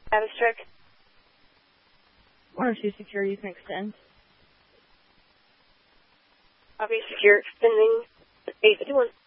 Status check. 1 or 2 secure, you can extend. Copy, secure, extending 851.